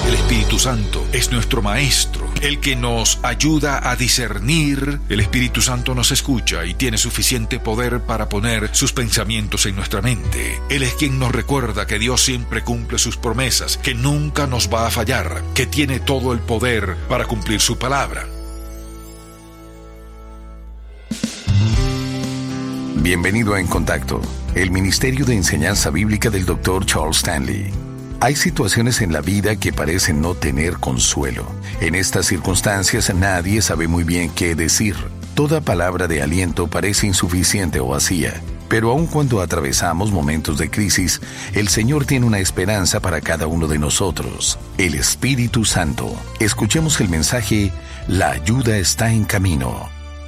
El Espíritu Santo es nuestro Maestro, el que nos ayuda a discernir. El Espíritu Santo nos escucha y tiene suficiente poder para poner sus pensamientos en nuestra mente. Él es quien nos recuerda que Dios siempre cumple sus promesas, que nunca nos va a fallar, que tiene todo el poder para cumplir su palabra. Bienvenido a En Contacto, el Ministerio de Enseñanza Bíblica del Dr. Charles Stanley. Hay situaciones en la vida que parecen no tener consuelo. En estas circunstancias nadie sabe muy bien qué decir. Toda palabra de aliento parece insuficiente o vacía. Pero aun cuando atravesamos momentos de crisis, el Señor tiene una esperanza para cada uno de nosotros. El Espíritu Santo. Escuchemos el mensaje: La ayuda está en camino.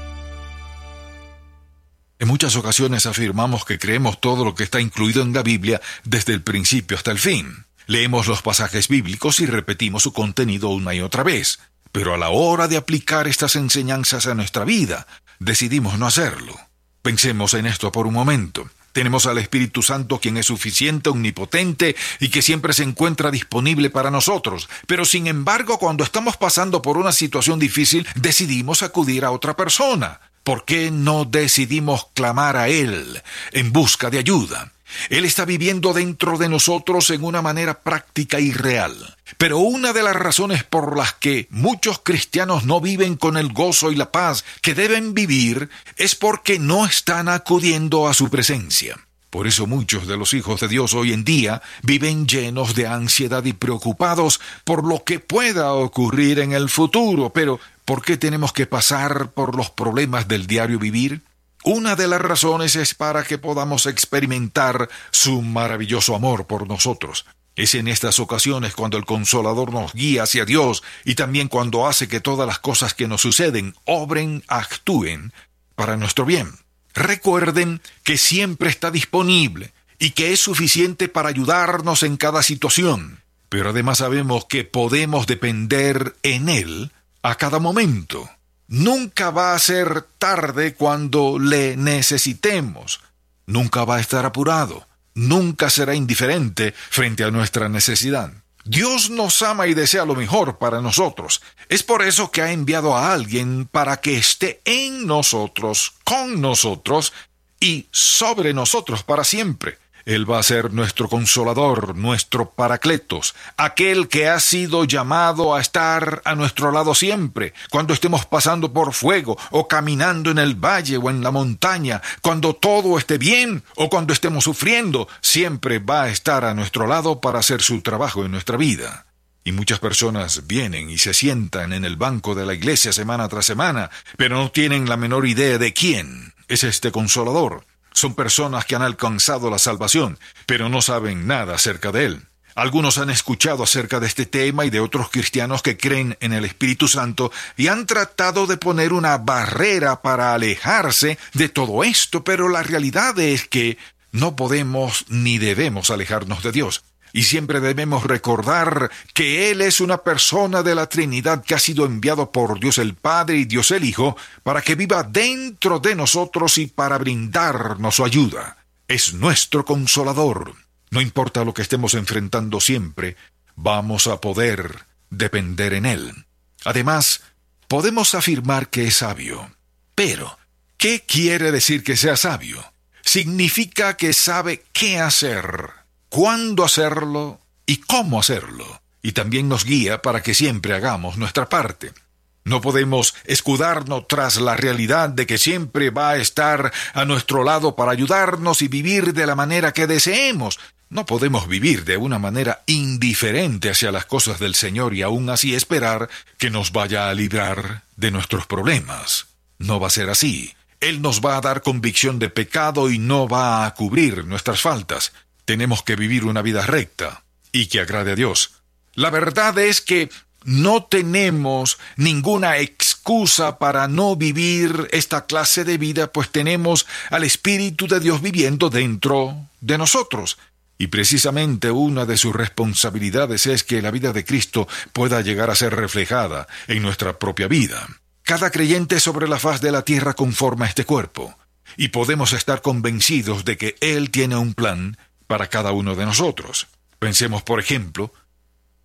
En muchas ocasiones afirmamos que creemos todo lo que está incluido en la Biblia desde el principio hasta el fin. Leemos los pasajes bíblicos y repetimos su contenido una y otra vez. Pero a la hora de aplicar estas enseñanzas a nuestra vida, decidimos no hacerlo. Pensemos en esto por un momento. Tenemos al Espíritu Santo, quien es suficiente, omnipotente y que siempre se encuentra disponible para nosotros. Pero sin embargo, cuando estamos pasando por una situación difícil, decidimos acudir a otra persona. ¿Por qué no decidimos clamar a Él en busca de ayuda? Él está viviendo dentro de nosotros en una manera práctica y real. Pero una de las razones por las que muchos cristianos no viven con el gozo y la paz que deben vivir es porque no están acudiendo a su presencia. Por eso muchos de los hijos de Dios hoy en día viven llenos de ansiedad y preocupados por lo que pueda ocurrir en el futuro. Pero, ¿por qué tenemos que pasar por los problemas del diario vivir? Una de las razones es para que podamos experimentar su maravilloso amor por nosotros. Es en estas ocasiones cuando el Consolador nos guía hacia Dios y también cuando hace que todas las cosas que nos suceden obren, actúen para nuestro bien. Recuerden que siempre está disponible y que es suficiente para ayudarnos en cada situación. Pero además sabemos que podemos depender en Él a cada momento. Nunca va a ser tarde cuando le necesitemos. Nunca va a estar apurado. Nunca será indiferente frente a nuestra necesidad. Dios nos ama y desea lo mejor para nosotros. Es por eso que ha enviado a alguien para que esté en nosotros, con nosotros y sobre nosotros para siempre. Él va a ser nuestro consolador, nuestro paracletos, aquel que ha sido llamado a estar a nuestro lado siempre, cuando estemos pasando por fuego, o caminando en el valle o en la montaña, cuando todo esté bien o cuando estemos sufriendo, siempre va a estar a nuestro lado para hacer su trabajo en nuestra vida. Y muchas personas vienen y se sientan en el banco de la iglesia semana tras semana, pero no tienen la menor idea de quién es este consolador. Son personas que han alcanzado la salvación, pero no saben nada acerca de Él. Algunos han escuchado acerca de este tema y de otros cristianos que creen en el Espíritu Santo y han tratado de poner una barrera para alejarse de todo esto, pero la realidad es que no podemos ni debemos alejarnos de Dios. Y siempre debemos recordar que Él es una persona de la Trinidad que ha sido enviado por Dios el Padre y Dios el Hijo para que viva dentro de nosotros y para brindarnos su ayuda. Es nuestro consolador. No importa lo que estemos enfrentando siempre, vamos a poder depender en Él. Además, podemos afirmar que es sabio. Pero, ¿qué quiere decir que sea sabio? Significa que sabe qué hacer, cuándo hacerlo y cómo hacerlo. Y también nos guía para que siempre hagamos nuestra parte. No podemos escudarnos tras la realidad de que siempre va a estar a nuestro lado para ayudarnos y vivir de la manera que deseemos. No podemos vivir de una manera indiferente hacia las cosas del Señor y aún así esperar que nos vaya a librar de nuestros problemas. No va a ser así. Él nos va a dar convicción de pecado y no va a cubrir nuestras faltas. Tenemos que vivir una vida recta y que agrade a Dios. La verdad es que no tenemos ninguna excusa para no vivir esta clase de vida, pues tenemos al Espíritu de Dios viviendo dentro de nosotros. Y precisamente una de sus responsabilidades es que la vida de Cristo pueda llegar a ser reflejada en nuestra propia vida. Cada creyente sobre la faz de la tierra conforma este cuerpo, y podemos estar convencidos de que Él tiene un plan para cada uno de nosotros. Pensemos, por ejemplo,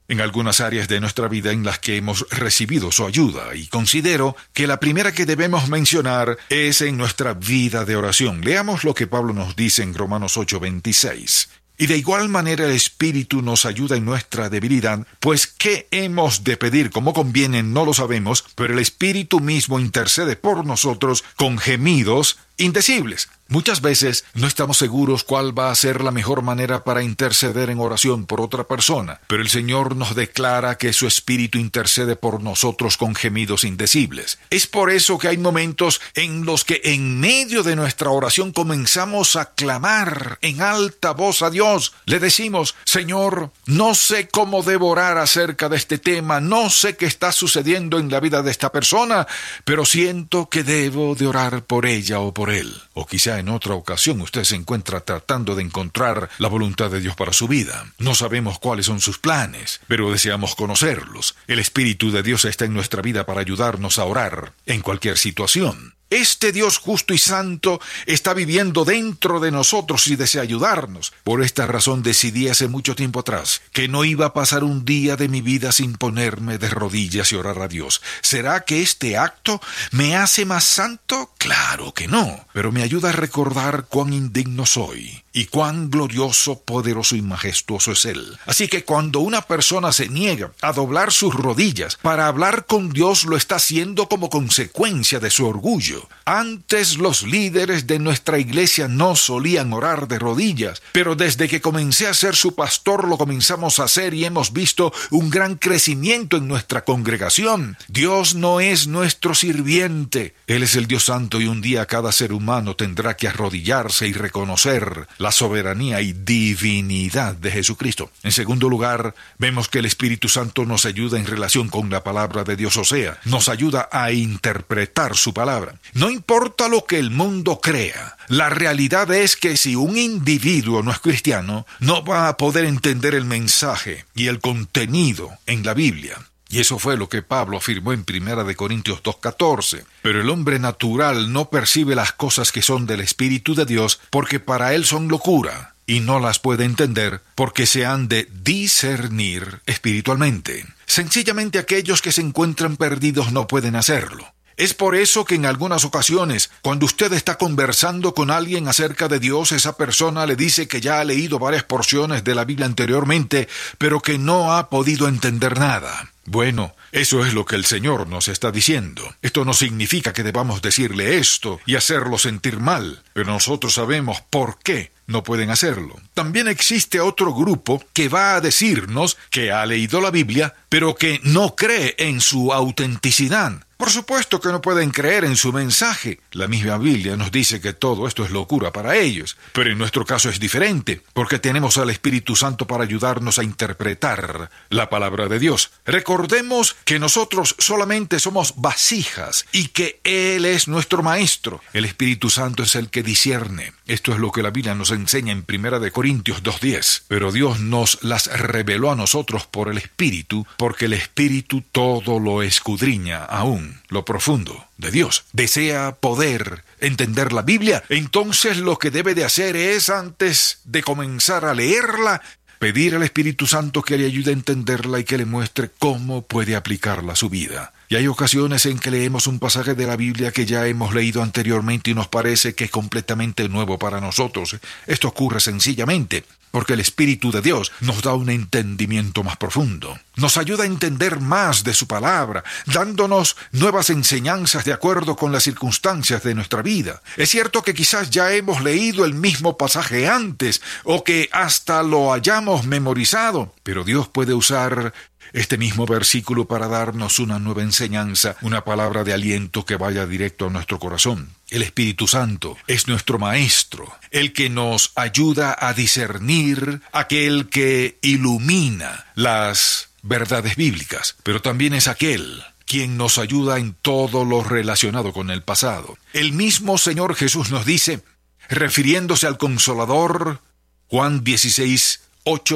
en algunas áreas de nuestra vida en las que hemos recibido su ayuda, y considero que la primera que debemos mencionar es en nuestra vida de oración. Leamos lo que Pablo nos dice en Romanos 8:26. Y de igual manera el Espíritu nos ayuda en nuestra debilidad, pues ¿qué hemos de pedir como conviene? No lo sabemos, pero el Espíritu mismo intercede por nosotros con gemidos indecibles. Muchas veces no estamos seguros cuál va a ser la mejor manera para interceder en oración por otra persona, pero el Señor nos declara que su Espíritu intercede por nosotros con gemidos indecibles. Es por eso que hay momentos en los que en medio de nuestra oración comenzamos a clamar en alta voz a Dios. Le decimos: Señor, no sé cómo debo orar acerca de este tema, no sé qué está sucediendo en la vida de esta persona, pero siento que debo de orar por ella o por él. O quizá en otra ocasión usted se encuentra tratando de encontrar la voluntad de Dios para su vida. No sabemos cuáles son sus planes, pero deseamos conocerlos. El Espíritu de Dios está en nuestra vida para ayudarnos a orar en cualquier situación. Este Dios justo y santo está viviendo dentro de nosotros y desea ayudarnos. Por esta razón decidí hace mucho tiempo atrás que no iba a pasar un día de mi vida sin ponerme de rodillas y orar a Dios. ¿Será que este acto me hace más santo? Claro que no, pero me ayuda a recordar cuán indigno soy y cuán glorioso, poderoso y majestuoso es Él. Así que cuando una persona se niega a doblar sus rodillas para hablar con Dios, lo está haciendo como consecuencia de su orgullo. Antes los líderes de nuestra iglesia no solían orar de rodillas, pero desde que comencé a ser su pastor lo comenzamos a hacer y hemos visto un gran crecimiento en nuestra congregación. Dios no es nuestro sirviente, Él es el Dios santo, y un día cada ser humano tendrá que arrodillarse y reconocer la soberanía y divinidad de Jesucristo. En segundo lugar, vemos que el Espíritu Santo nos ayuda en relación con la palabra de Dios, o sea, nos ayuda a interpretar su palabra. No importa lo que el mundo crea, la realidad es que si un individuo no es cristiano, no va a poder entender el mensaje y el contenido en la Biblia. Y eso fue lo que Pablo afirmó en 1 Corintios 2:14. Pero el hombre natural no percibe las cosas que son del Espíritu de Dios, porque para él son locura, y no las puede entender porque se han de discernir espiritualmente. Sencillamente aquellos que se encuentran perdidos no pueden hacerlo. Es por eso que en algunas ocasiones, cuando usted está conversando con alguien acerca de Dios, esa persona le dice que ya ha leído varias porciones de la Biblia anteriormente, pero que no ha podido entender nada. Bueno, eso es lo que el Señor nos está diciendo. Esto no significa que debamos decirle esto y hacerlo sentir mal, pero nosotros sabemos por qué no pueden hacerlo. También existe otro grupo que va a decirnos que ha leído la Biblia, pero que no cree en su autenticidad. Por supuesto que no pueden creer en su mensaje. La misma Biblia nos dice que todo esto es locura para ellos. Pero en nuestro caso es diferente, porque tenemos al Espíritu Santo para ayudarnos a interpretar la palabra de Dios. Recordemos que nosotros solamente somos vasijas y que Él es nuestro Maestro. El Espíritu Santo es el que discierne. Esto es lo que la Biblia nos enseña en 1 Corintios 2:10. Pero Dios nos las reveló a nosotros por el Espíritu, porque el Espíritu todo lo escudriña aún lo profundo de Dios. ¿Desea poder entender la Biblia? Entonces lo que debe de hacer es, antes de comenzar a leerla, pedir al Espíritu Santo que le ayude a entenderla y que le muestre cómo puede aplicarla a su vida. Y hay ocasiones en que leemos un pasaje de la Biblia que ya hemos leído anteriormente y nos parece que es completamente nuevo para nosotros. Esto ocurre sencillamente porque el Espíritu de Dios nos da un entendimiento más profundo. Nos ayuda a entender más de su palabra, dándonos nuevas enseñanzas de acuerdo con las circunstancias de nuestra vida. Es cierto que quizás ya hemos leído el mismo pasaje antes, o que hasta lo hayamos memorizado, pero Dios puede usar este mismo versículo para darnos una nueva enseñanza, una palabra de aliento que vaya directo a nuestro corazón. El Espíritu Santo es nuestro Maestro, el que nos ayuda a discernir, aquel que ilumina las verdades bíblicas, pero también es aquel quien nos ayuda en todo lo relacionado con el pasado. El mismo Señor Jesús nos dice, refiriéndose al Consolador, Juan 16:8,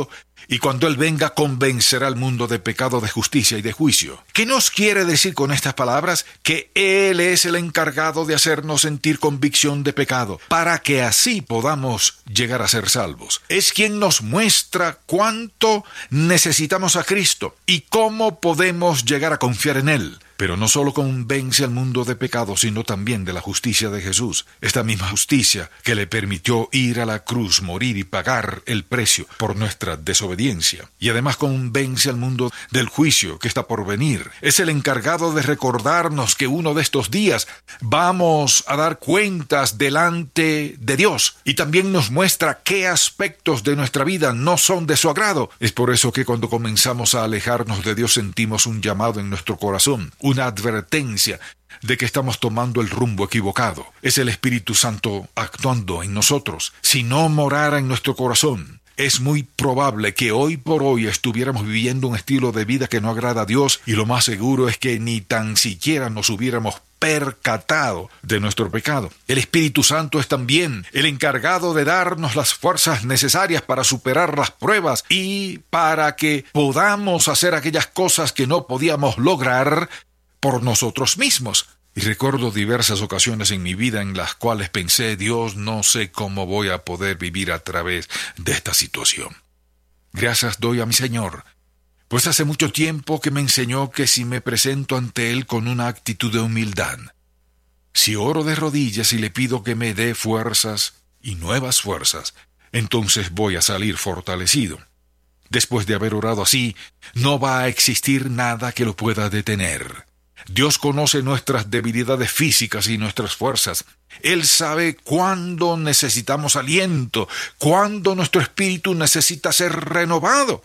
Y cuando Él venga, convencerá al mundo de pecado, de justicia y de juicio. ¿Qué nos quiere decir con estas palabras? Que Él es el encargado de hacernos sentir convicción de pecado, para que así podamos llegar a ser salvos. Es quien nos muestra cuánto necesitamos a Cristo y cómo podemos llegar a confiar en Él. Pero no solo convence al mundo de pecado, sino también de la justicia de Jesús. Esta misma justicia que le permitió ir a la cruz, morir y pagar el precio por nuestra desobediencia. Y además convence al mundo del juicio que está por venir. Es el encargado de recordarnos que uno de estos días vamos a dar cuentas delante de Dios. Y también nos muestra qué aspectos de nuestra vida no son de su agrado. Es por eso que cuando comenzamos a alejarnos de Dios sentimos un llamado en nuestro corazón, una advertencia de que estamos tomando el rumbo equivocado. Es el Espíritu Santo actuando en nosotros. Si no morara en nuestro corazón, es muy probable que hoy por hoy estuviéramos viviendo un estilo de vida que no agrada a Dios, y lo más seguro es que ni tan siquiera nos hubiéramos percatado de nuestro pecado. El Espíritu Santo es también el encargado de darnos las fuerzas necesarias para superar las pruebas y para que podamos hacer aquellas cosas que no podíamos lograr por nosotros mismos. Y recuerdo diversas ocasiones en mi vida en las cuales pensé: Dios, no sé cómo voy a poder vivir a través de esta situación. Gracias doy a mi Señor, pues hace mucho tiempo que me enseñó que si me presento ante Él con una actitud de humildad, si oro de rodillas y le pido que me dé fuerzas y nuevas fuerzas, entonces voy a salir fortalecido. Después de haber orado así, no va a existir nada que lo pueda detener. Dios conoce nuestras debilidades físicas y nuestras fuerzas. Él sabe cuándo necesitamos aliento, cuándo nuestro espíritu necesita ser renovado.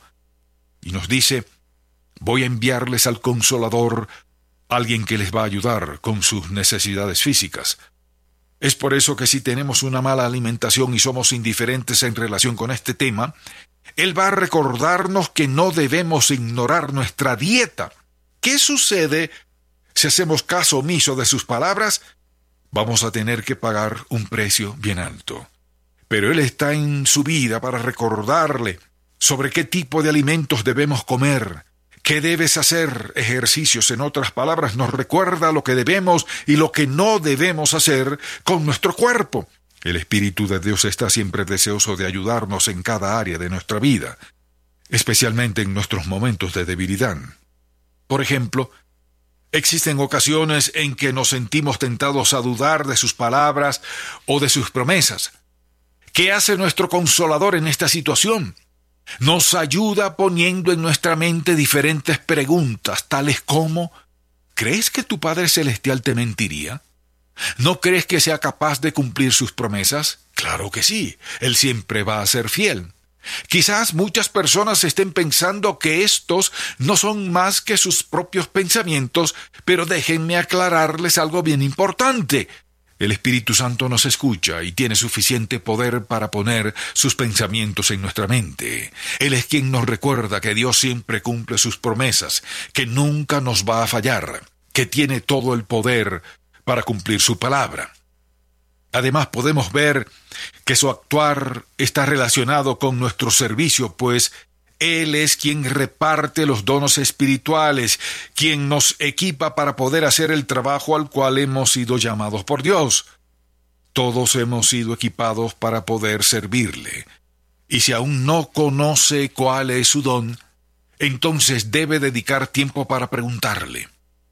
Y nos dice: voy a enviarles al Consolador, alguien que les va a ayudar con sus necesidades físicas. Es por eso que si tenemos una mala alimentación y somos indiferentes en relación con este tema, Él va a recordarnos que no debemos ignorar nuestra dieta. ¿Qué sucede si hacemos caso omiso de sus palabras? Vamos a tener que pagar un precio bien alto. Pero Él está en su vida para recordarle sobre qué tipo de alimentos debemos comer, qué debes hacer ejercicios. En otras palabras, nos recuerda lo que debemos y lo que no debemos hacer con nuestro cuerpo. El Espíritu de Dios está siempre deseoso de ayudarnos en cada área de nuestra vida, especialmente en nuestros momentos de debilidad. Por ejemplo, existen ocasiones en que nos sentimos tentados a dudar de sus palabras o de sus promesas. ¿Qué hace nuestro Consolador en esta situación? Nos ayuda poniendo en nuestra mente diferentes preguntas, tales como: ¿crees que tu Padre Celestial te mentiría? ¿No crees que sea capaz de cumplir sus promesas? Claro que sí, Él siempre va a ser fiel. Quizás muchas personas estén pensando que estos no son más que sus propios pensamientos, pero déjenme aclararles algo bien importante. El Espíritu Santo nos escucha y tiene suficiente poder para poner sus pensamientos en nuestra mente. Él es quien nos recuerda que Dios siempre cumple sus promesas, que nunca nos va a fallar, que tiene todo el poder para cumplir su palabra. Además, podemos ver que su actuar está relacionado con nuestro servicio, pues Él es quien reparte los dones espirituales, quien nos equipa para poder hacer el trabajo al cual hemos sido llamados por Dios. Todos hemos sido equipados para poder servirle. Y si aún no conoce cuál es su don, entonces debe dedicar tiempo para preguntarle.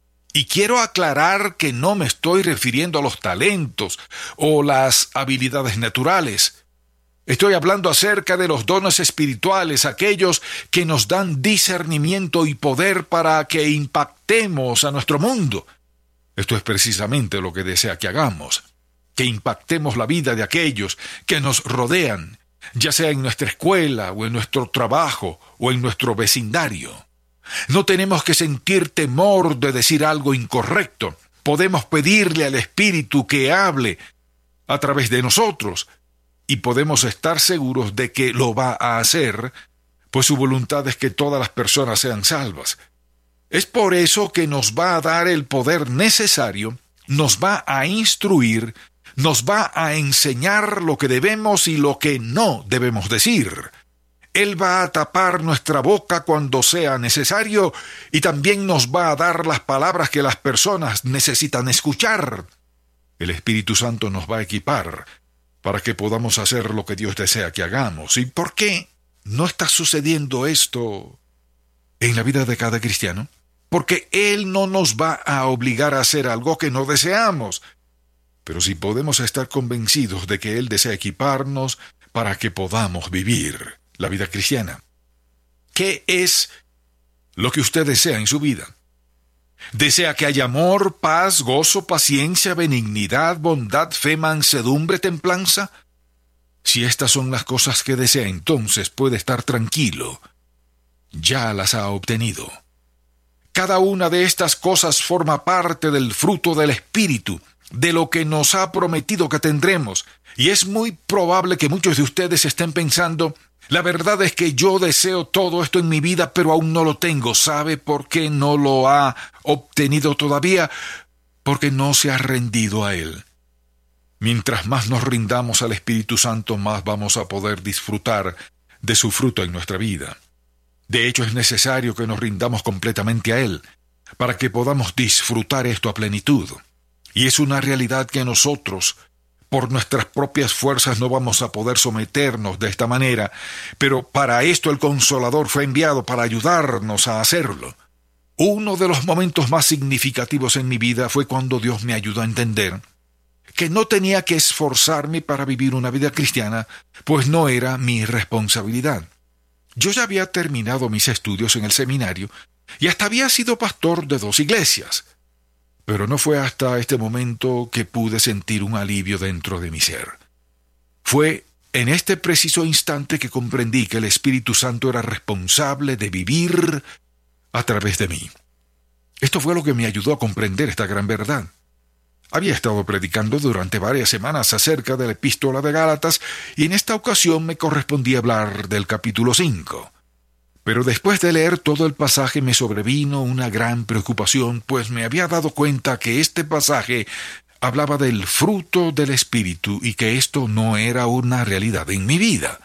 Y quiero aclarar que no me estoy refiriendo a los talentos o las habilidades naturales. Estoy hablando acerca de los dones espirituales, aquellos que nos dan discernimiento y poder para que impactemos a nuestro mundo. Esto es precisamente lo que desea que hagamos, que impactemos la vida de aquellos que nos rodean, ya sea en nuestra escuela o en nuestro trabajo o en nuestro vecindario. No tenemos que sentir temor de decir algo incorrecto. Podemos pedirle al Espíritu que hable a través de nosotros y podemos estar seguros de que lo va a hacer, pues su voluntad es que todas las personas sean salvas. Es por eso que nos va a dar el poder necesario, nos va a instruir, nos va a enseñar lo que debemos y lo que no debemos decir. Él va a tapar nuestra boca cuando sea necesario y también nos va a dar las palabras que las personas necesitan escuchar. El Espíritu Santo nos va a equipar para que podamos hacer lo que Dios desea que hagamos. ¿Y por qué no está sucediendo esto en la vida de cada cristiano? Porque Él no nos va a obligar a hacer algo que no deseamos. Pero sí podemos estar convencidos de que Él desea equiparnos para que podamos vivir la vida cristiana. ¿Qué es lo que usted desea en su vida? ¿Desea que haya amor, paz, gozo, paciencia, benignidad, bondad, fe, mansedumbre, templanza? Si estas son las cosas que desea, entonces puede estar tranquilo. Ya las ha obtenido. Cada una de estas cosas forma parte del fruto del Espíritu, de lo que nos ha prometido que tendremos. Y es muy probable que muchos de ustedes estén pensando: la verdad es que yo deseo todo esto en mi vida, pero aún no lo tengo. ¿Sabe por qué no lo ha obtenido todavía? Porque no se ha rendido a Él. Mientras más nos rindamos al Espíritu Santo, más vamos a poder disfrutar de su fruto en nuestra vida. De hecho, es necesario que nos rindamos completamente a Él, para que podamos disfrutar esto a plenitud. Y es una realidad que nosotros, por nuestras propias fuerzas, no vamos a poder someternos de esta manera, pero para esto el Consolador fue enviado para ayudarnos a hacerlo. Uno de los momentos más significativos en mi vida fue cuando Dios me ayudó a entender que no tenía que esforzarme para vivir una vida cristiana, pues no era mi responsabilidad. Yo ya había terminado mis estudios en el seminario y hasta había sido pastor de 2 iglesias. Pero no fue hasta este momento que pude sentir un alivio dentro de mi ser. Fue en este preciso instante que comprendí que el Espíritu Santo era responsable de vivir a través de mí. Esto fue lo que me ayudó a comprender esta gran verdad. Había estado predicando durante varias semanas acerca de la Epístola de Gálatas y en esta ocasión me correspondía hablar del capítulo 5. Pero después de leer todo el pasaje me sobrevino una gran preocupación, pues me había dado cuenta que este pasaje hablaba del fruto del Espíritu y que esto no era una realidad en mi vida.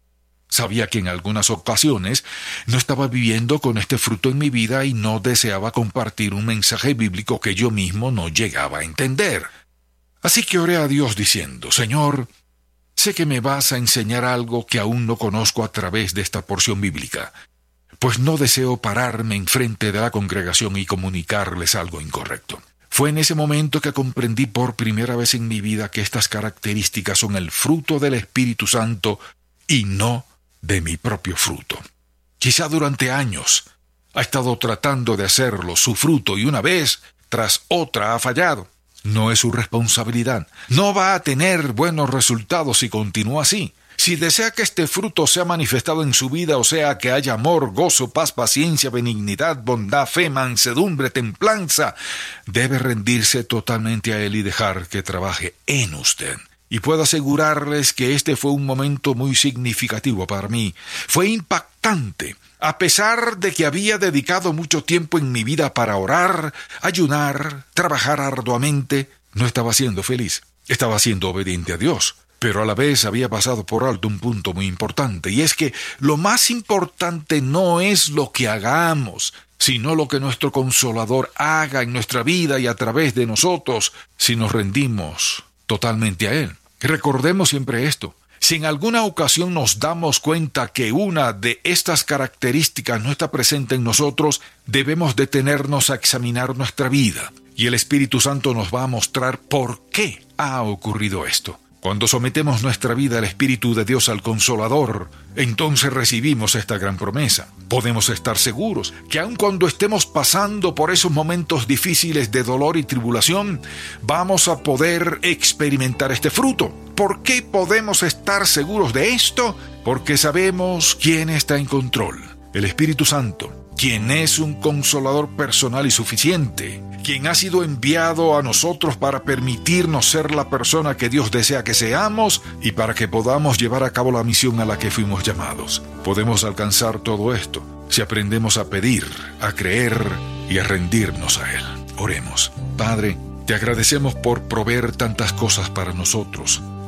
Sabía que en algunas ocasiones no estaba viviendo con este fruto en mi vida y no deseaba compartir un mensaje bíblico que yo mismo no llegaba a entender. Así que oré a Dios diciendo: Señor, sé que me vas a enseñar algo que aún no conozco a través de esta porción bíblica, pues no deseo pararme enfrente de la congregación y comunicarles algo incorrecto. Fue en ese momento que comprendí por primera vez en mi vida que estas características son el fruto del Espíritu Santo y no de mi propio fruto. Quizá durante años ha estado tratando de hacerlo su fruto y una vez tras otra ha fallado. No es su responsabilidad. No va a tener buenos resultados si continúa así. Si desea que este fruto sea manifestado en su vida, o sea, que haya amor, gozo, paz, paciencia, benignidad, bondad, fe, mansedumbre, templanza, debe rendirse totalmente a Él y dejar que trabaje en usted. Y puedo asegurarles que este fue un momento muy significativo para mí. Fue impactante. A pesar de que había dedicado mucho tiempo en mi vida para orar, ayunar, trabajar arduamente, no estaba siendo feliz. Estaba siendo obediente a Dios. Pero a la vez había pasado por alto un punto muy importante, y es que lo más importante no es lo que hagamos, sino lo que nuestro Consolador haga en nuestra vida y a través de nosotros, si nos rendimos totalmente a Él. Recordemos siempre esto: si en alguna ocasión nos damos cuenta que una de estas características no está presente en nosotros, debemos detenernos a examinar nuestra vida, y el Espíritu Santo nos va a mostrar por qué ha ocurrido esto. Cuando sometemos nuestra vida al Espíritu de Dios, al Consolador, entonces recibimos esta gran promesa. Podemos estar seguros que aun cuando estemos pasando por esos momentos difíciles de dolor y tribulación, vamos a poder experimentar este fruto. ¿Por qué podemos estar seguros de esto? Porque sabemos quién está en control. El Espíritu Santo, quien es un consolador personal y suficiente, quien ha sido enviado a nosotros para permitirnos ser la persona que Dios desea que seamos y para que podamos llevar a cabo la misión a la que fuimos llamados. Podemos alcanzar todo esto si aprendemos a pedir, a creer y a rendirnos a Él. Oremos. Padre, te agradecemos por proveer tantas cosas para nosotros.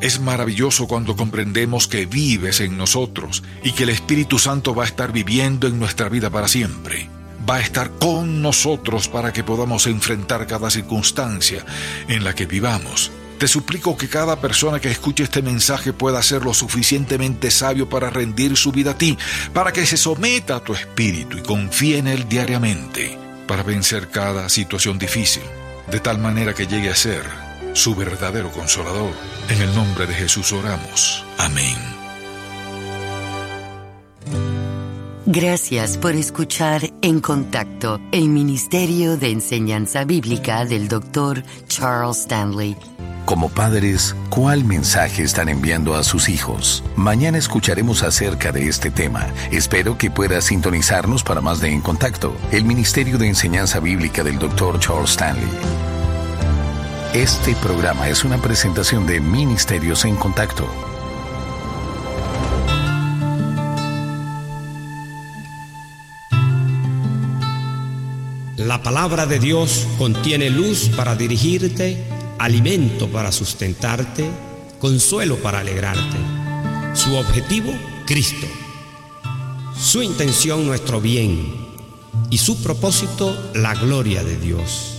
Es maravilloso cuando comprendemos que vives en nosotros y que el Espíritu Santo va a estar viviendo en nuestra vida para siempre. Va a estar con nosotros para que podamos enfrentar cada circunstancia en la que vivamos. Te suplico que cada persona que escuche este mensaje pueda ser lo suficientemente sabio para rendir su vida a ti, para que se someta a tu espíritu y confíe en él diariamente, para vencer cada situación difícil, de tal manera que llegue a ser su verdadero consolador. En el nombre de Jesús oramos. Amén. Gracias por escuchar En Contacto, el Ministerio de Enseñanza Bíblica del Dr. Charles Stanley. Como padres, ¿cuál mensaje están enviando a sus hijos? Mañana escucharemos acerca de este tema. Espero que puedas sintonizarnos para más de En Contacto, el Ministerio de Enseñanza Bíblica del Dr. Charles Stanley. Este programa es una presentación de Ministerios en Contacto. La palabra de Dios contiene luz para dirigirte, alimento para sustentarte, consuelo para alegrarte. Su objetivo, Cristo. Su intención, nuestro bien. Y su propósito, la gloria de Dios.